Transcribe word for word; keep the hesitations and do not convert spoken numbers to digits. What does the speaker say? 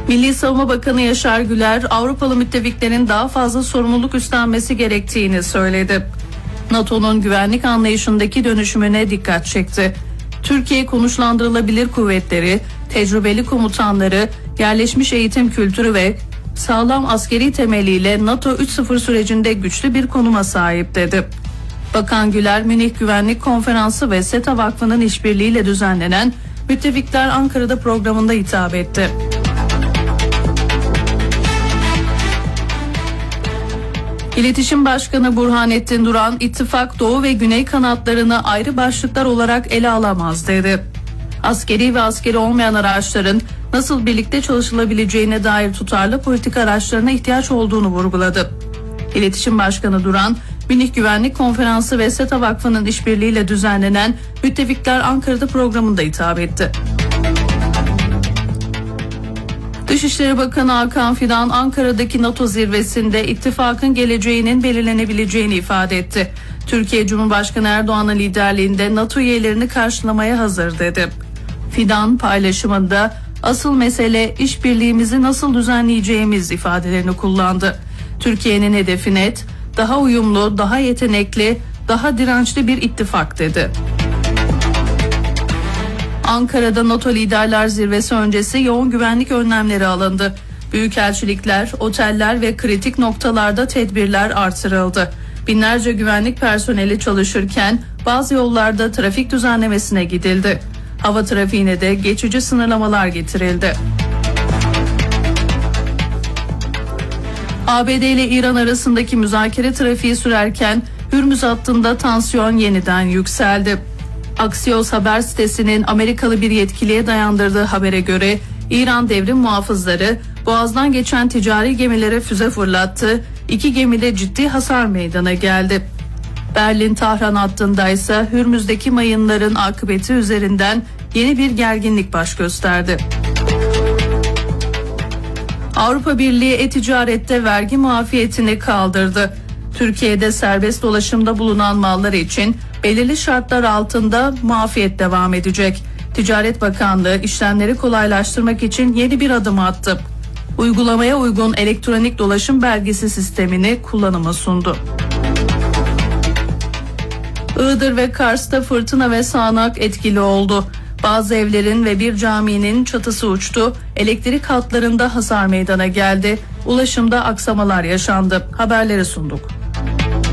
Milli Savunma Bakanı Yaşar Güler, Avrupalı müttefiklerin daha fazla sorumluluk üstlenmesi gerektiğini söyledi. NATO'nun güvenlik anlayışındaki dönüşümüne dikkat çekti. Türkiye konuşlandırılabilir kuvvetleri, tecrübeli komutanları, yerleşmiş eğitim kültürü ve sağlam askeri temeliyle NATO üç nokta sıfır sürecinde güçlü bir konuma sahip dedi. Bakan Güler, Münih Güvenlik Konferansı ve SETA Vakfı'nın işbirliğiyle düzenlenen Müttefikler Ankara'da programında hitap etti. İletişim Başkanı Burhanettin Duran, ittifak Doğu ve Güney kanatlarını ayrı başlıklar olarak ele alamaz dedi. Askeri ve askeri olmayan araçların nasıl birlikte çalışılabileceğine dair tutarlı politik araçlarına ihtiyaç olduğunu vurguladı. İletişim Başkanı Duran, Münih Güvenlik Konferansı ve SETA Vakfı'nın işbirliğiyle düzenlenen Müttefikler Ankara'da programında hitap etti. Dışişleri Bakanı Hakan Fidan, Ankara'daki NATO zirvesinde ittifakın geleceğinin belirlenebileceğini ifade etti. Türkiye Cumhurbaşkanı Erdoğan'ın liderliğinde NATO üyelerini karşılamaya hazır dedi. Fidan paylaşımında asıl mesele işbirliğimizi nasıl düzenleyeceğimiz ifadelerini kullandı. Türkiye'nin hedefi net, daha uyumlu, daha yetenekli, daha dirençli bir ittifak dedi. Ankara'da NATO Liderler Zirvesi öncesi yoğun güvenlik önlemleri alındı. Büyükelçilikler, oteller ve kritik noktalarda tedbirler artırıldı. Binlerce güvenlik personeli çalışırken bazı yollarda trafik düzenlemesine gidildi. Hava trafiğine de geçici sınırlamalar getirildi. A B D ile İran arasındaki müzakere trafiği sürerken Hürmüz hattında tansiyon yeniden yükseldi. Axios haber sitesinin Amerikalı bir yetkiliye dayandırdığı habere göre İran devrim muhafızları Boğaz'dan geçen ticari gemilere füze fırlattı. İki gemide ciddi hasar meydana geldi. Berlin-Tahran hattında ise Hürmüz'deki mayınların akıbeti üzerinden yeni bir gerginlik baş gösterdi. Avrupa Birliği e-ticarette vergi muafiyetini kaldırdı. Türkiye'de serbest dolaşımda bulunan mallar için belirli şartlar altında muafiyet devam edecek. Ticaret Bakanlığı işlemleri kolaylaştırmak için yeni bir adım attı. Uygulamaya uygun elektronik dolaşım belgesi sistemini kullanıma sundu. Iğdır ve Kars'ta fırtına ve sağanak etkili oldu. Bazı evlerin ve bir caminin çatısı uçtu. Elektrik hatlarında hasar meydana geldi. Ulaşımda aksamalar yaşandı. Haberleri sunduk.